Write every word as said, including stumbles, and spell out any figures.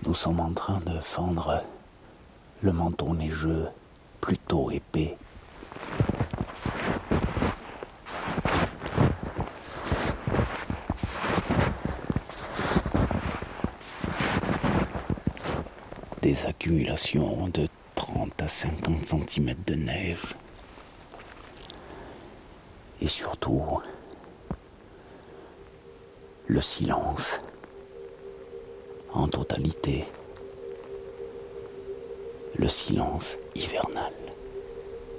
nous sommes en train de fendre le manteau neigeux plutôt épais. Des accumulations de trente à cinquante centimètres de neige. Et surtout, le silence en totalité. Le silence hivernal.